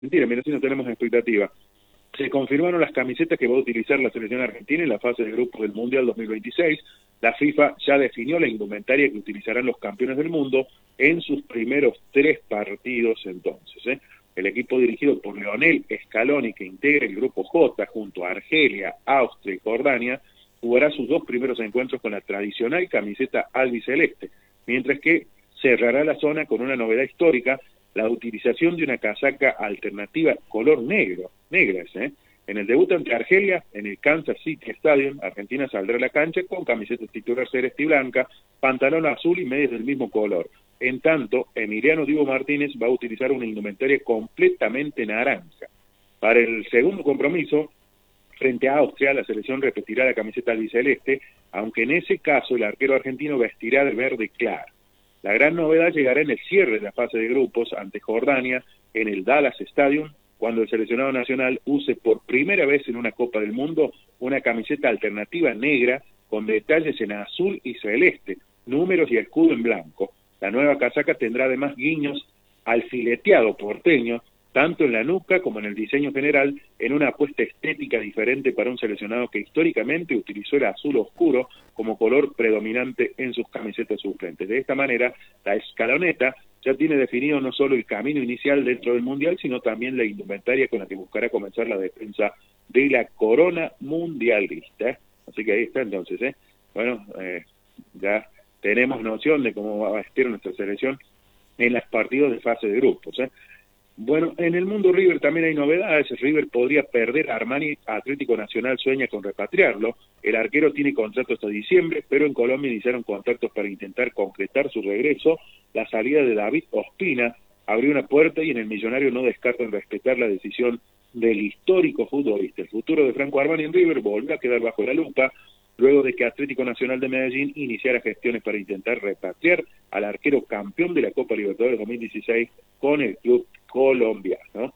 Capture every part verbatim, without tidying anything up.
Mentira, mira, si no tenemos expectativa. Se confirmaron las camisetas que va a utilizar la selección argentina en la fase de grupos del Mundial dos mil veintiséis. La FIFA ya definió la indumentaria que utilizarán los campeones del mundo en sus primeros tres partidos entonces. ¿eh? El equipo dirigido por Lionel Scaloni, que integra el grupo J junto a Argelia, Austria y Jordania, jugará sus dos primeros encuentros con la tradicional camiseta albiceleste, mientras que cerrará la zona con una novedad histórica, la utilización de una casaca alternativa color negro, negras, ¿eh? En el debut ante Argelia, en el Kansas City Stadium, Argentina saldrá a la cancha con camiseta titular celeste y blanca, pantalón azul y medias del mismo color. En tanto, Emiliano Dibu Martínez va a utilizar una indumentaria completamente naranja. Para el segundo compromiso, frente a Austria, la selección repetirá la camiseta albiceleste, aunque en ese caso el arquero argentino vestirá de verde claro. La gran novedad llegará en el cierre de la fase de grupos ante Jordania en el Dallas Stadium, cuando el seleccionado nacional use por primera vez en una Copa del Mundo una camiseta alternativa negra con detalles en azul y celeste, números y escudo en blanco. La nueva casaca tendrá además guiños al fileteado porteño, tanto en la nuca como en el diseño general, en una apuesta estética diferente para un seleccionado que históricamente utilizó el azul oscuro como color predominante en sus camisetas suplentes. De esta manera, la escaloneta ya tiene definido no solo el camino inicial dentro del Mundial, sino también la indumentaria con la que buscará comenzar la defensa de la corona mundialista. Así que ahí está entonces, ¿eh? Bueno, eh, ya tenemos noción de cómo va a vestir nuestra selección en los partidos de fase de grupos, ¿eh? Bueno, en el mundo River también hay novedades. River podría perder a Armani. Atlético Nacional sueña con repatriarlo. El arquero tiene contrato hasta diciembre, pero en Colombia iniciaron contactos para intentar concretar su regreso. La salida de David Ospina abrió una puerta y en el Millonario no descartan respetar la decisión del histórico futbolista. El futuro de Franco Armani en River volvió a quedar bajo la lupa luego de que Atlético Nacional de Medellín iniciara gestiones para intentar repatriar al arquero campeón de la Copa Libertadores dos mil dieciséis con el club colombiano.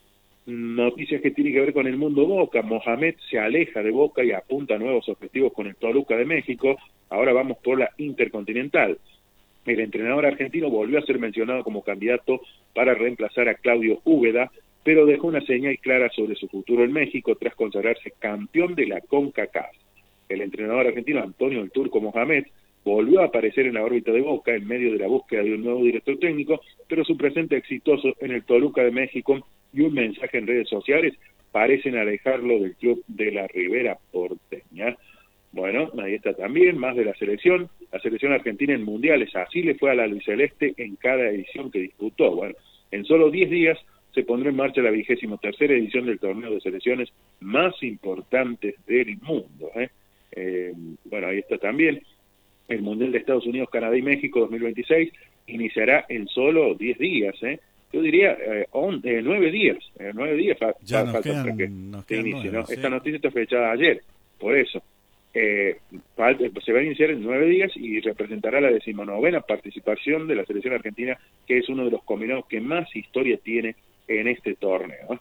Noticias que tienen que ver con el mundo Boca. Mohamed se aleja de Boca y apunta a nuevos objetivos con el Toluca de México. Ahora vamos por la Intercontinental. El entrenador argentino volvió a ser mencionado como candidato para reemplazar a Claudio Úbeda, pero dejó una señal clara sobre su futuro en México tras consagrarse campeón de la CONCACAF. El entrenador argentino Antonio el Turco Mohamed volvió a aparecer en la órbita de Boca en medio de la búsqueda de un nuevo director técnico, pero su presente exitoso en el Toluca de México y un mensaje en redes sociales parecen alejarlo del club de la Ribera porteña. Bueno, ahí está también, más de la selección, la selección argentina en mundiales, así le fue a la albiceleste en cada edición que disputó. Bueno, en solo diez días se pondrá en marcha la vigésimo tercera edición del torneo de selecciones más importantes del mundo, ¿eh? Eh, bueno, ahí está también. El Mundial de Estados Unidos, Canadá y México dos mil veintiséis iniciará en solo diez días, ¿eh? Yo diría eh, on, eh, nueve días, eh, nueve días fa ya fa nos falta quedan, para que nos se quedan inicie, nueve, ¿no? sí. Esta noticia está fechada ayer, por eso. Eh, falta, se va a iniciar en nueve días y representará la decimonovena participación de la selección argentina, que es uno de los combinados que más historia tiene en este torneo, ¿eh?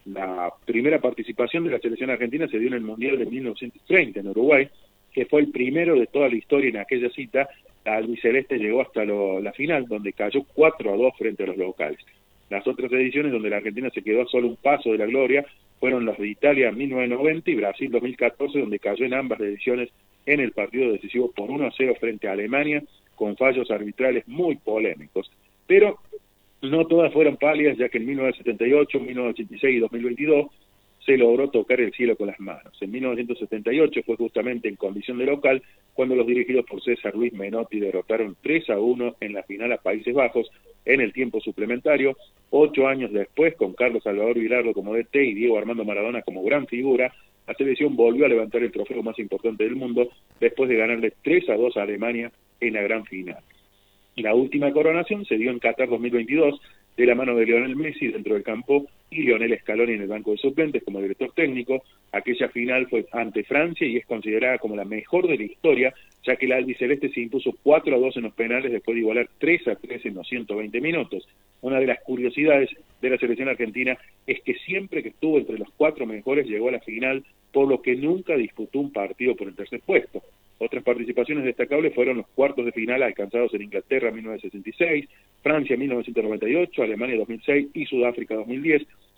La primera participación de la selección argentina se dio en el Mundial de mil novecientos treinta en Uruguay, que fue el primero de toda la historia en aquella cita. La albiceleste llegó hasta lo, la final, donde cayó cuatro a dos frente a los locales. Las otras ediciones donde la Argentina se quedó a solo un paso de la gloria fueron las de Italia en mil novecientos noventa y Brasil dos mil catorce, donde cayó en ambas ediciones en el partido decisivo por uno a cero frente a Alemania, con fallos arbitrales muy polémicos. Pero no todas fueron pálidas, ya que en mil novecientos setenta y ocho, mil novecientos ochenta y seis y dos mil veintidós se logró tocar el cielo con las manos. En mil novecientos setenta y ocho fue justamente en condición de local cuando los dirigidos por César Luis Menotti derrotaron tres a uno en la final a Países Bajos en el tiempo suplementario. Ocho años después, con Carlos Salvador Vilardo como D T y Diego Armando Maradona como gran figura, la selección volvió a levantar el trofeo más importante del mundo después de ganarle tres a dos a Alemania en la gran final. La última coronación se dio en Qatar dos mil veintidós, de la mano de Lionel Messi dentro del campo y Lionel Scaloni en el banco de suplentes como director técnico. Aquella final fue ante Francia y es considerada como la mejor de la historia, ya que la albiceleste se impuso cuatro a dos en los penales después de igualar tres a tres en los ciento veinte minutos. Una de las curiosidades de la selección argentina es que siempre que estuvo entre los cuatro mejores llegó a la final, por lo que nunca disputó un partido por el tercer puesto. Otras participaciones destacables fueron los cuartos de final alcanzados en Inglaterra en mil novecientos sesenta y seis, Francia en mil novecientos noventa y ocho, Alemania dos mil seis y Sudáfrica dos mil diez,